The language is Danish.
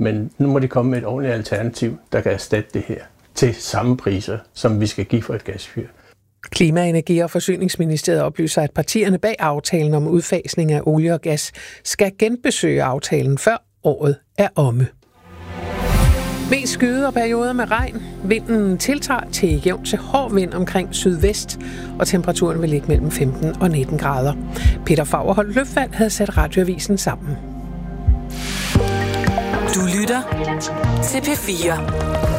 Men nu må de komme med et ordentligt alternativ, der kan erstatte det her til samme priser, som vi skal give for et gasfyr. Klima-, Energi- og Forsyningsministeriet oplyser, at partierne bag aftalen om udfasning af olie og gas skal genbesøge aftalen, før året er omme. Mest skyde og perioder med regn. Vinden tiltager til jævn til hård vind omkring sydvest, og temperaturen vil ligge mellem 15 og 19 grader. Peter Fagerholt Løfvald havde sat radioavisen sammen. Du lytter til P4.